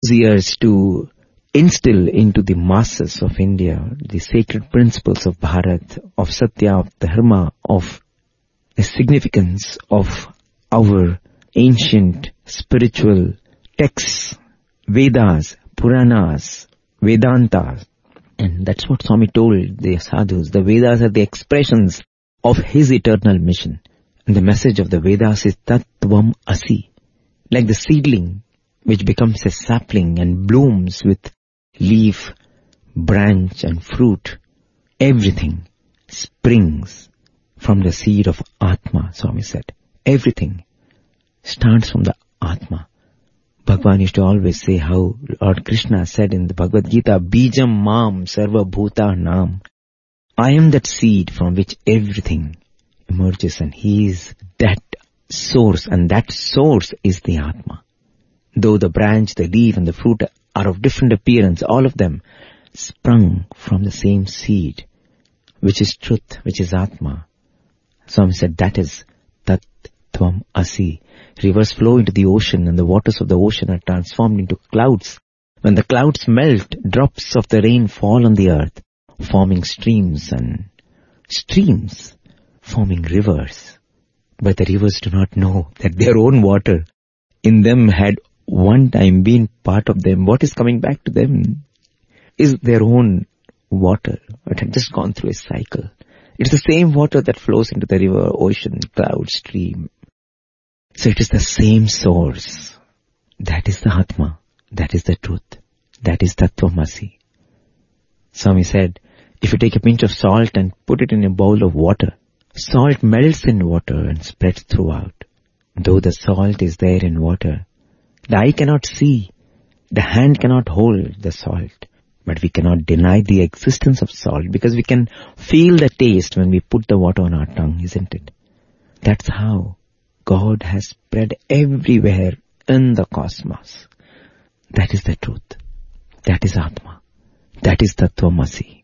years to instill into the masses of India the sacred principles of Bharat, of Satya, of Dharma, of the significance of our ancient spiritual texts, Vedas, Puranas, Vedantas. And that's what Swami told the sadhus. The Vedas are the expressions of his eternal mission. And the message of the Vedas is Tattvam Asi. Like the seedling which becomes a sapling and blooms with leaf, branch and fruit. Everything springs from the seed of Atma, Swami said. Everything starts from the Atma. Bhagavan used to always say how Lord Krishna said in the Bhagavad Gita, Bijam Mam Sarva Bhuta Nam. I am that seed from which everything emerges, and he is that source, and that source is the Atma. Though the branch, the leaf and the fruit are of different appearance, all of them sprung from the same seed, which is truth, which is Atma. Swami said that is Tat Tvam Asi. Rivers flow into the ocean and the waters of the ocean are transformed into clouds. When the clouds melt, drops of the rain fall on the earth, forming streams, and streams forming rivers. But the rivers do not know that their own water in them had one time been part of them. What is coming back to them is their own water. It had just gone through a cycle. It's the same water that flows into the river, ocean, cloud, stream. So it is the same source. That is the Atma. That is the truth. That is Tattvamasi. Swami said, if you take a pinch of salt and put it in a bowl of water, salt melts in water and spreads throughout. Though the salt is there in water, the eye cannot see, the hand cannot hold the salt. But we cannot deny the existence of salt because we can feel the taste when we put the water on our tongue, isn't it? That's how God has spread everywhere in the cosmos. That is the truth. That is Atma. That is Tattvamasi.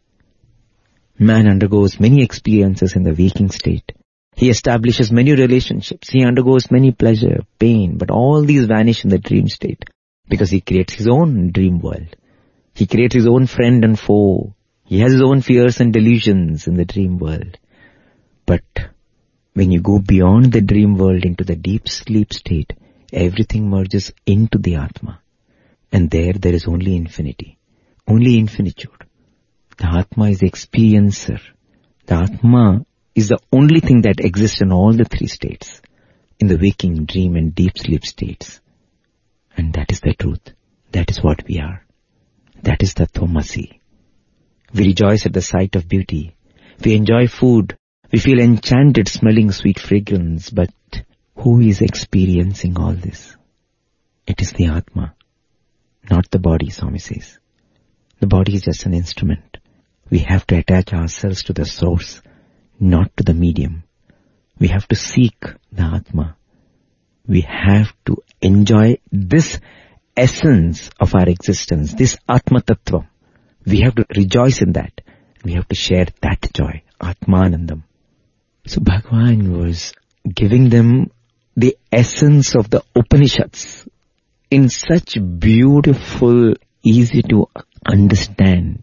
Man undergoes many experiences in the waking state. He establishes many relationships. He undergoes many pleasure, pain, but all these vanish in the dream state because he creates his own dream world. He creates his own friend and foe. He has his own fears and delusions in the dream world. But when you go beyond the dream world into the deep sleep state, everything merges into the Atma. And there is only infinity, only infinitude. The Atma is the experiencer. The Atma is the only thing that exists in all the three states, in the waking, dream and deep sleep states. And that is the truth. That is what we are. That is Tattvamasi. We rejoice at the sight of beauty. We enjoy food. We feel enchanted smelling sweet fragrance. But who is experiencing all this? It is the Atma, not the body, Swami says. The body is just an instrument. We have to attach ourselves to the source, not to the medium. We have to seek the Atma. We have to enjoy this essence of our existence, this Atma Tattva. We have to rejoice in that. We have to share that joy, Atmanandam. So Bhagavan was giving them the essence of the Upanishads in such beautiful, easy to understand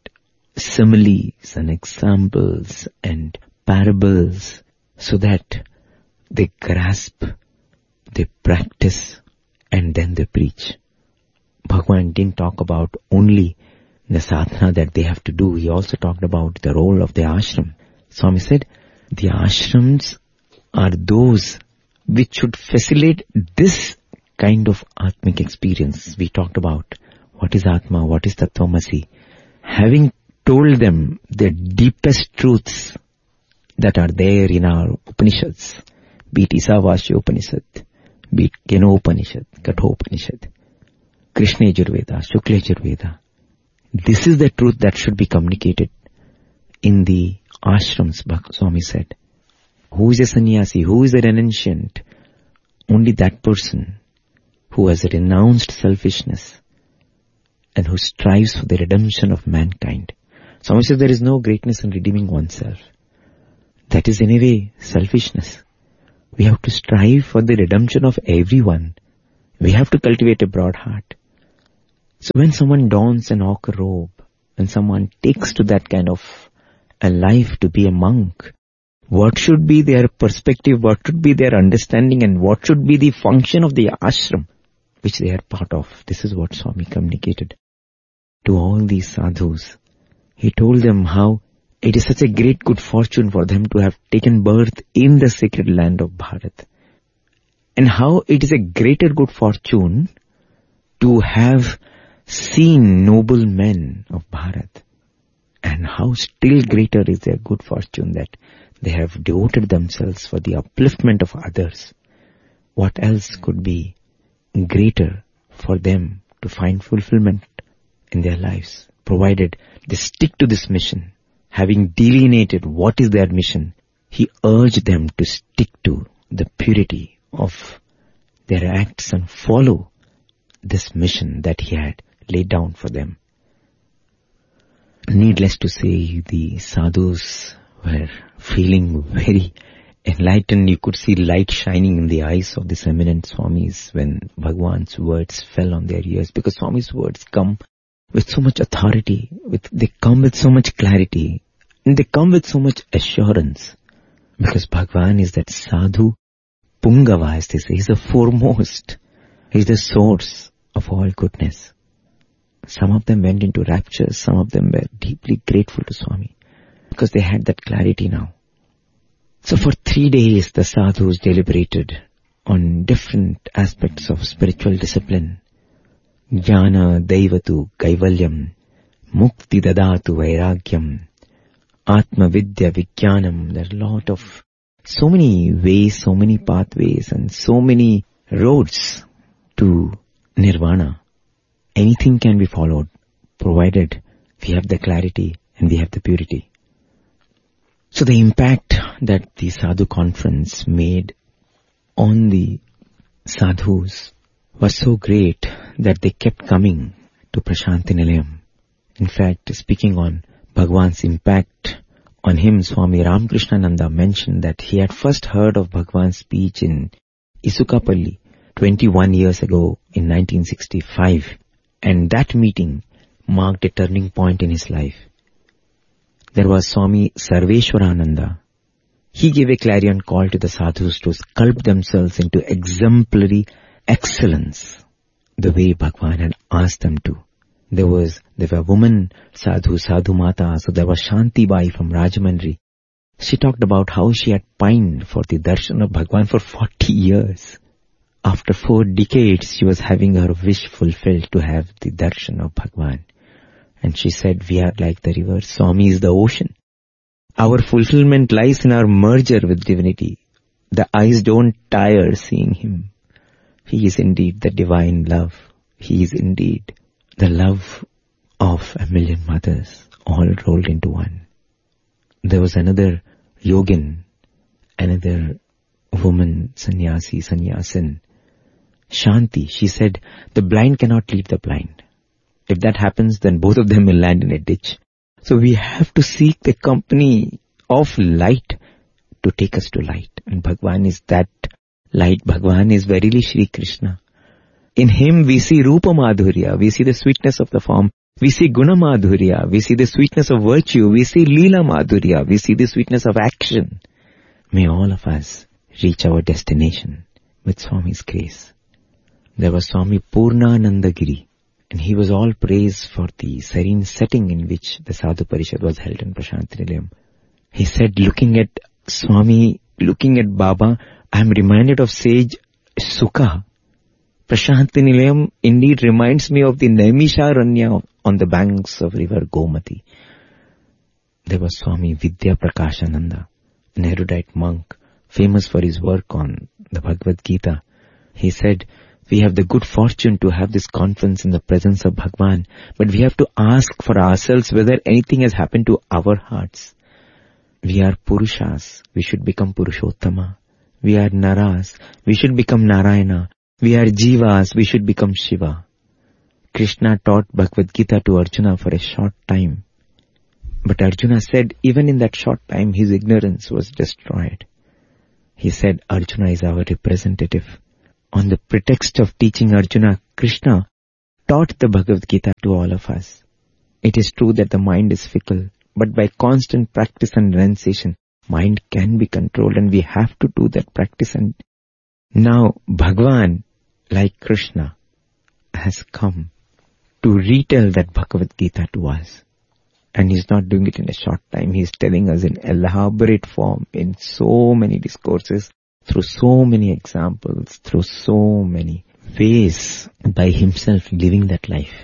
similes and examples and parables so that they grasp, they practice, and then they preach. Bhagavan didn't talk about only the sadhana that they have to do. He also talked about the role of the ashram. Swami said, the ashrams are those which should facilitate this kind of Atmic experience. We talked about what is Atma, what is Tattvamasi. Having told them the deepest truths that are there in our Upanishads, be it Isavasya Upanishad, be it Keno Upanishad, Kathopanishad, Krishna Yajurveda, Shukla Yajurveda. This is the truth that should be communicated in the ashrams, Swami said. Who is a sannyasi? Who is a renunciant? Only that person who has renounced selfishness and who strives for the redemption of mankind. Swami says there is no greatness in redeeming oneself. That is in a way selfishness. We have to strive for the redemption of everyone. We have to cultivate a broad heart. So when someone dons an ochre robe, when someone takes to that kind of a life to be a monk, what should be their perspective, what should be their understanding, and what should be the function of the ashram which they are part of? This is what Swami communicated to all these sadhus. He told them how it is such a great good fortune for them to have taken birth in the sacred land of Bharat, and how it is a greater good fortune to have seen noble men of Bharat, and how still greater is their good fortune that they have devoted themselves for the upliftment of others. What else could be greater for them to find fulfillment in their lives, provided they stick to this mission? Having delineated what is their mission, he urged them to stick to the purity of their acts and follow this mission that he had laid down for them. Needless to say, the sadhus were feeling very enlightened. You could see light shining in the eyes of these eminent Swamis when Bhagwan's words fell on their ears, because Swami's words come with so much authority, they come with so much clarity, and they come with so much assurance, because Bhagwan is that sadhu Pungava, as they say. He's the foremost. He's the source of all goodness. Some of them went into rapture, some of them were deeply grateful to Swami, because they had that clarity now. So for 3 days the sadhus deliberated on different aspects of spiritual discipline. Jnana Daivatu Kaivalyam, Mukti Dadatu Vairagyam, Atma Vidya Vijnanam. There are a lot of, so many ways, so many pathways, and so many roads to Nirvana. Anything can be followed, provided we have the clarity and we have the purity. So the impact that the Sadhu conference made on the sadhus was so great that they kept coming to Prashanti Nilayam. In fact, speaking on Bhagwan's impact on him, Swami Ramakrishnananda mentioned that he had first heard of Bhagwan's speech in Isukapalli 21 years ago in 1965, and that meeting marked a turning point in his life. There was Swami Sarveshwarananda. He gave a clarion call to the sadhus to sculpt themselves into exemplary excellence, the way Bhagwan had asked them to. There were women sadhu, Sadhu Mata. So there was Shanti Bai from Rajamandri. She talked about how she had pined for the darshan of Bhagwan for 40 years. After 4 decades, she was having her wish fulfilled to have the darshan of Bhagwan. And she said, we are like the river, Swami is the ocean. Our fulfillment lies in our merger with divinity. The eyes don't tire seeing him. He is indeed the divine love. He is indeed the love of a million mothers, all rolled into one. There was another yogin, another woman, sannyasin, Shanti. She said, the blind cannot lead the blind. If that happens, then both of them will land in a ditch. So we have to seek the company of light to take us to light. And Bhagwan is that light. Bhagwan is verily Shri Krishna. In him we see Rupa Madhurya, we see the sweetness of the form. We see Guna Madhurya, we see the sweetness of virtue. We see Leela Madhurya, we see the sweetness of action. May all of us reach our destination with Swami's grace. There was Swami Purnanandagiri, and he was all praise for the serene setting in which the Sadhu Parishad was held in Prashanti Nilayam. He said, looking at Swami, looking at Baba, I am reminded of sage Sukha. Prashanti Nilayam indeed reminds me of the Naimisharanya on the banks of river Gomati. There was Swami Vidya Prakashananda, an erudite monk, famous for his work on the Bhagavad Gita. He said, we have the good fortune to have this conference in the presence of Bhagwan, but we have to ask for ourselves whether anything has happened to our hearts. We are Purushas, we should become Purushottama. We are Naras, we should become Narayana. We are Jivas, we should become Shiva. Krishna taught Bhagavad Gita to Arjuna for a short time. But Arjuna said even in that short time his ignorance was destroyed. He said Arjuna is our representative. On the pretext of teaching Arjuna Krishna, taught the Bhagavad Gita to all of us. It is true that the mind is fickle, but by constant practice and renunciation, mind can be controlled, and we have to do that practice. And now Bhagwan, like Krishna, has come to retell that Bhagavad Gita to us. And he's not doing it in a short time. He's telling us in elaborate form, in so many discourses, through so many examples, through so many ways, by himself living that life.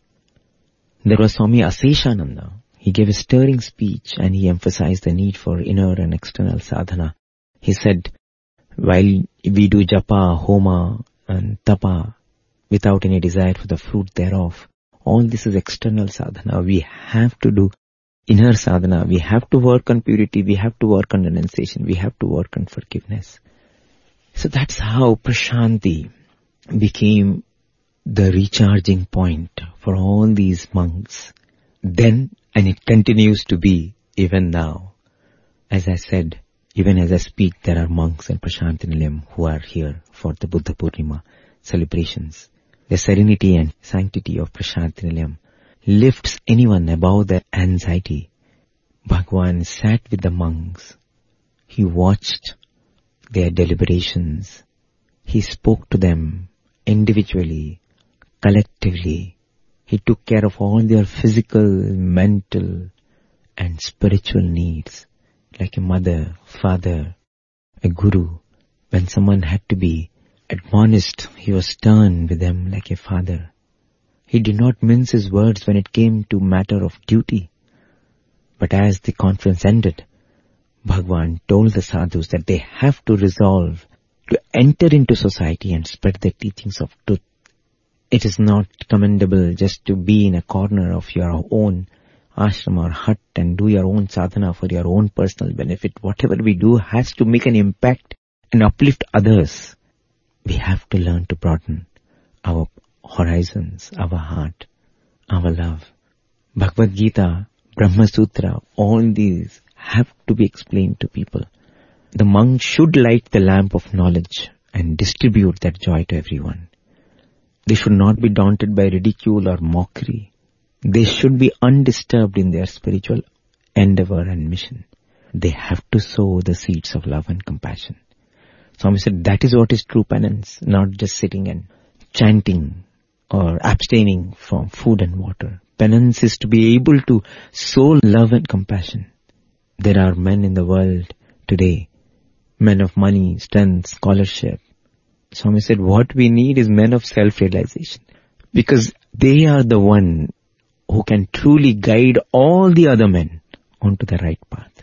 There was Swami Aseshananda. He gave a stirring speech and he emphasized the need for inner and external sadhana. He said, while we do japa, homa and tapa without any desire for the fruit thereof, all this is external sadhana. We have to do inner sadhana. We have to work on purity. We have to work on renunciation. We have to work on forgiveness. So that's how Prashanti became the recharging point for all these monks. Then, and it continues to be even now. As I said, even as I speak, there are monks in Prashanti Nilayam who are here for the Buddha Purnima celebrations. The serenity and sanctity of Prashanti Nilayam lifts anyone above their anxiety. Bhagwan sat with the monks. He watched their deliberations. He spoke to them individually, collectively. He took care of all their physical, mental, and spiritual needs, like a mother, father, a guru. When someone had to be admonished, he was stern with them like a father. He did not mince his words when it came to matter of duty. But as the conference ended, Bhagwan told the sadhus that they have to resolve to enter into society and spread the teachings of truth. It is not commendable just to be in a corner of your own ashram or hut and do your own sadhana for your own personal benefit. Whatever we do has to make an impact and uplift others. We have to learn to broaden our horizons, our heart, our love. Bhagavad Gita, Brahma Sutra, all these have to be explained to people. The monk should light the lamp of knowledge and distribute that joy to everyone. They should not be daunted by ridicule or mockery. They should be undisturbed in their spiritual endeavor and mission. They have to sow the seeds of love and compassion. Swami said that is what is true penance, not just sitting and chanting or abstaining from food and water. Penance is to be able to sow love and compassion. There are men in the world today, men of money, strength, scholarship. Swami said what we need is men of self-realization, because they are the one who can truly guide all the other men onto the right path.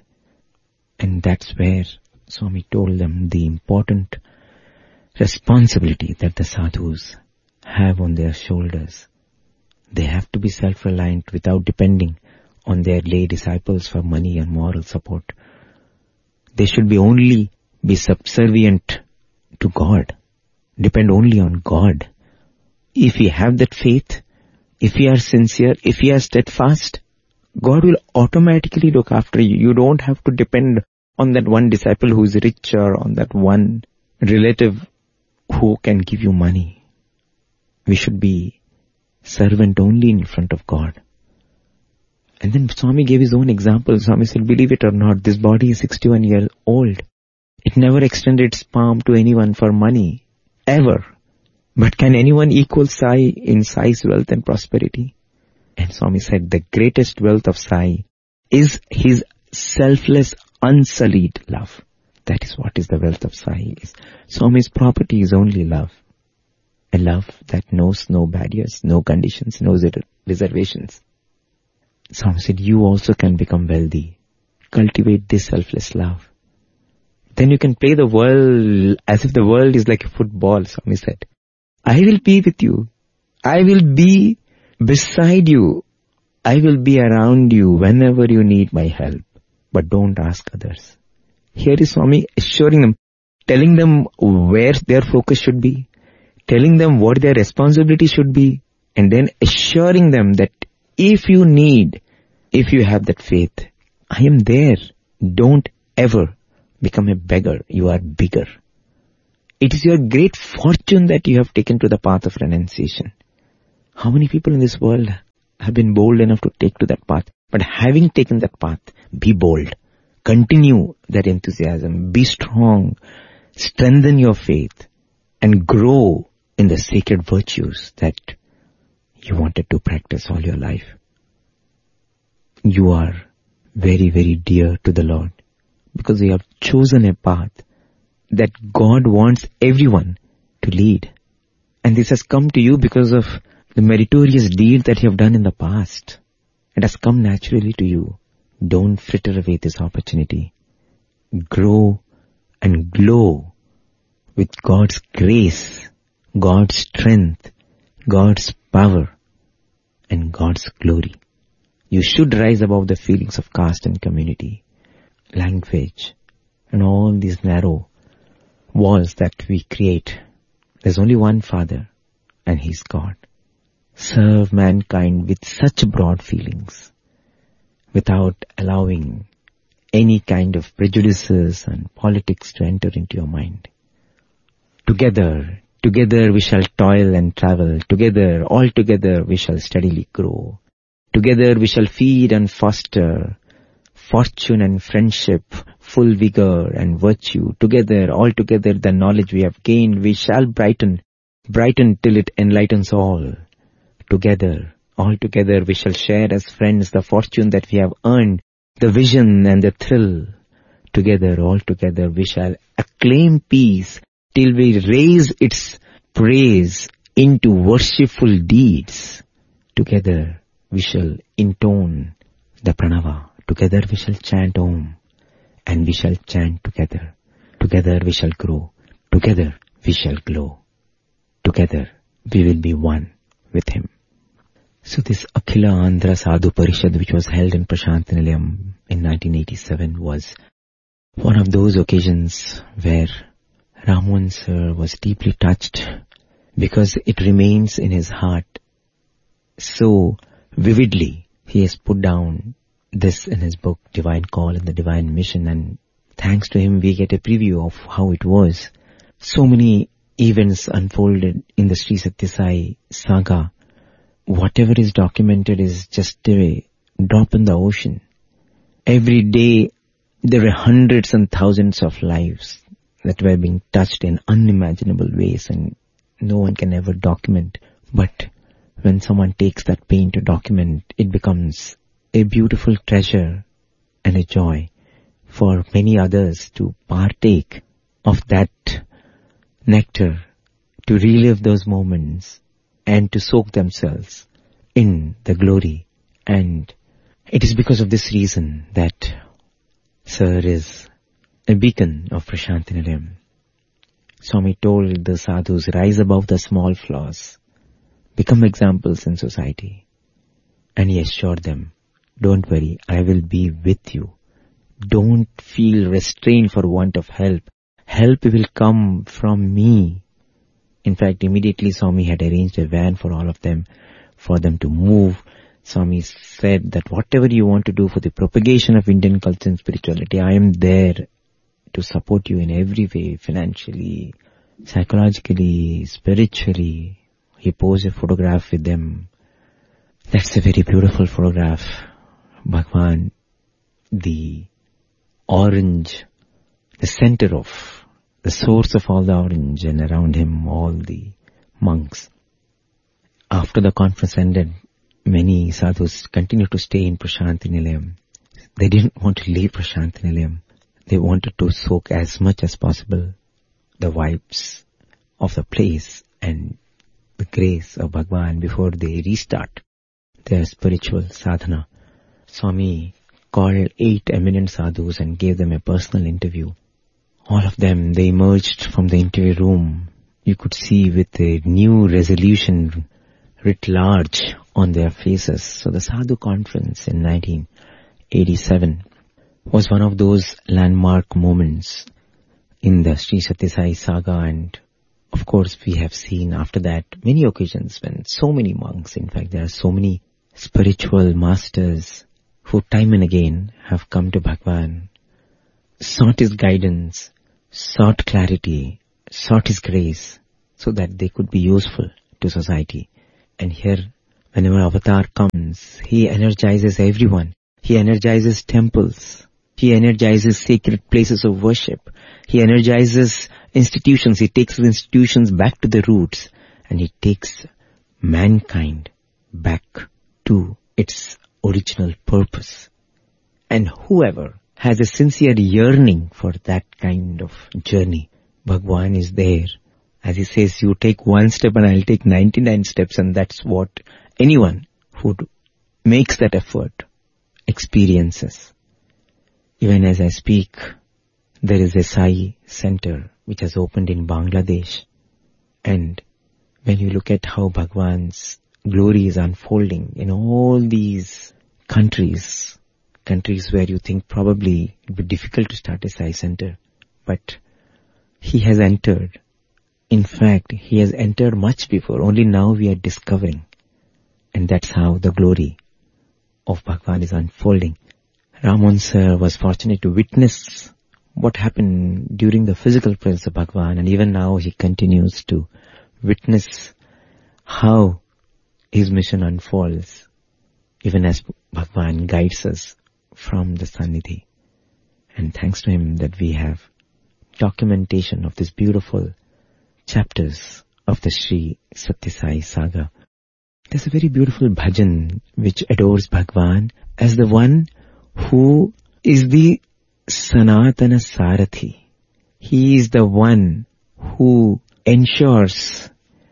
And that's where Swami told them the important responsibility that the sadhus have on their shoulders. They have to be self-reliant without depending on their lay disciples for money and moral support. They should only be subservient to God, depend only on God. If we have that faith, if we are sincere, if we are steadfast, God will automatically look after you. You don't have to depend on that one disciple who is rich or on that one relative who can give you money. We should be servant only in front of God. And then Swami gave his own example. Swami said, believe it or not, this body is 61 years old. It never extended its palm to anyone for money, ever. But can anyone equal Sai in Sai's wealth and prosperity? And Swami said, the greatest wealth of Sai is his selfless, unsullied love. That is what is the wealth of Sai is. Swami's property is only love. A love that knows no barriers, no conditions, no reservations. Swami said, you also can become wealthy. Cultivate this selfless love. Then you can play the world as if the world is like a football, Swami said. I will be with you. I will be beside you. I will be around you whenever you need my help. But don't ask others. Here is Swami assuring them, telling them where their focus should be, telling them what their responsibility should be, and then assuring them that if you need, if you have that faith, I am there. Don't ever become a beggar. You are bigger. It is your great fortune that you have taken to the path of renunciation. How many people in this world have been bold enough to take to that path? But having taken that path, be bold. Continue that enthusiasm. Be strong. Strengthen your faith. And grow in the sacred virtues that you wanted to practice all your life. You are very, very dear to the Lord because you have chosen a path that God wants everyone to lead. And this has come to you because of the meritorious deed that you have done in the past. It has come naturally to you. Don't fritter away this opportunity. Grow and glow with God's grace, God's strength, God's power, and God's glory. You should rise above the feelings of caste and community, language, and all these narrow walls that we create. There's only one Father, and He's God. Serve mankind with such broad feelings, without allowing any kind of prejudices and politics to enter into your mind. Together we shall toil and travel. Together, all together we shall steadily grow. Together we shall feed and foster fortune and friendship, full vigor and virtue. Together, all together, the knowledge we have gained, we shall brighten till it enlightens all. Together, all together, we shall share as friends the fortune that we have earned, the vision and the thrill. Together, all together, we shall acclaim peace till we raise its praise into worshipful deeds. Together, we shall intone the pranava. Together we shall chant Om, and we shall chant together. Together we shall grow. Together we shall glow. Together we will be one with Him. So this Akhila Andhra Sadhu Parishad, which was held in Prasanthi Nilayam in 1987, was one of those occasions where Ramohan sir was deeply touched because it remains in his heart so vividly. He has put down this in his book, Divine Call and the Divine Mission, and thanks to him we get a preview of how it was. So many events unfolded in the Sri Sathya Sai saga. Whatever is documented is just a drop in the ocean. Every day there were hundreds and thousands of lives that were being touched in unimaginable ways, and no one can ever document. But when someone takes that pain to document, it becomes a beautiful treasure and a joy for many others to partake of that nectar, to relive those moments and to soak themselves in the glory. And it is because of this reason that Sir is a beacon of Prasanthi Nilayam. Swami told the sadhus, rise above the small flaws, become examples in society. And he assured them, don't worry, I will be with you. Don't feel restrained for want of help. Help will come from me. In fact, immediately Swami had arranged a van for all of them, for them to move. Swami said that whatever you want to do for the propagation of Indian culture and spirituality, I am there to support you in every way, financially, psychologically, spiritually. He posed a photograph with them. That's a very beautiful photograph. Bhagwan, the orange, the center of, the source of all the orange, and around him all the monks. After the conference ended, many sadhus continued to stay in Prasanthi Nilayam. They didn't want to leave Prasanthi Nilayam. They wanted to soak as much as possible the vibes of the place and the grace of Bhagwan before they restart their spiritual sadhana. Swami called 8 eminent sadhus and gave them a personal interview. All of them, they emerged from the interview room. You could see with a new resolution writ large on their faces. So the Sadhu conference in 1987 was one of those landmark moments in the Sri Sathya Sai saga, and of course we have seen after that many occasions when so many monks, in fact there are so many spiritual masters who time and again have come to Bhagwan, sought his guidance, sought clarity, sought his grace so that they could be useful to society. And here, whenever Avatar comes, he energizes everyone. He energizes temples. He energizes sacred places of worship. He energizes institutions. He takes the institutions back to the roots. And he takes mankind back to its original purpose. And whoever has a sincere yearning for that kind of journey, Bhagwan is there. As he says, you take one step and I'll take 99 steps, and that's what anyone who makes that effort experiences. Even as I speak, there is a Sai center which has opened in Bangladesh. And when you look at how Bhagwan's glory is unfolding in all these countries where you think probably it would be difficult to start a Sai center, but he has entered. In fact, he has entered much before. Only now we are discovering. And that's how the glory of Bhagwan is unfolding. Ramon sir was fortunate to witness what happened during the physical presence of Bhagwan, and even now he continues to witness how his mission unfolds, even as Bhagwan guides us from the Sannidhi. And thanks to him that we have documentation of this beautiful chapters of the Sri Satya Sai Saga. There's a very beautiful bhajan which adores Bhagwan as the one who is the Sanatana Sarathi. He is the one who ensures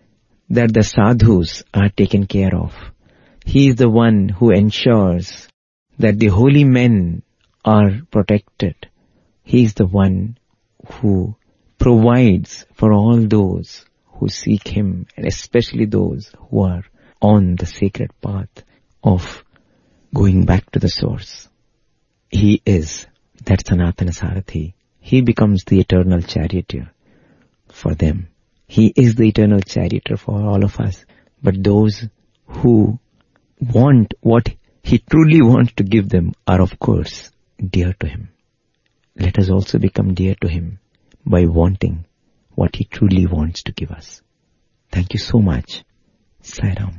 that the sadhus are taken care of. He is the one who ensures that the holy men are protected. He is the one who provides for all those who seek him, and especially those who are on the sacred path of going back to the source. He is that Sanatana Sarathi. He becomes the eternal charioteer for them. He is the eternal charioteer for all of us. But those who want what he truly wants to give them are, of course, dear to him. Let us also become dear to him by wanting what he truly wants to give us. Thank you so much. Sai Ram.